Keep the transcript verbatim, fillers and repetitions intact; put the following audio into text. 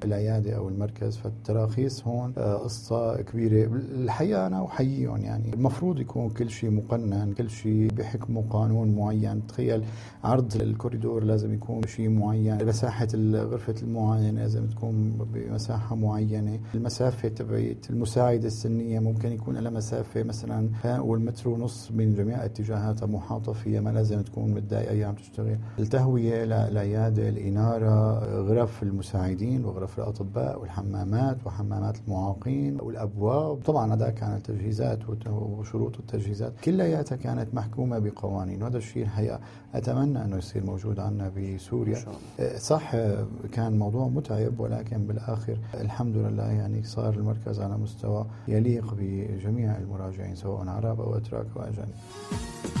العيادة أو المركز. فالتراخيص هون قصة كبيرة الحقيقة. أنا أحييهم، يعني المفروض يكون كل شيء مقنن، كل شيء بحكمه قانون معين. تخيل عرض الكوريدور لازم يكون شيء معين، مساحة غرفة المعاينة لازم تكون بمساحة معينة، المسافة تبعت المساعدة السنية ممكن يكون لها مسافة مثلا، والمترو نص من جميع اتجاهاتها محاطة فيها، ما لازم تكون متضايقة أيام تشتغل. التهوية للعيادة، الإنارة، غرف المساعدين وغرف الأطباء والحمامات وحمامات المعاقين والأبواب. طبعا هذا كان التجهيزات وشروط التجهيزات كلها كانت محكومة بقوانين، وهذا الشيء الحقيقة أتمنى أنه يصير موجود عندنا بسوريا. صح كان موضوع متعب، ولكن بالآخر الحمد لله يعني صار المركز على مستوى يليق بجميع المراجعين سواء عرب أو أتراك أو أجانب.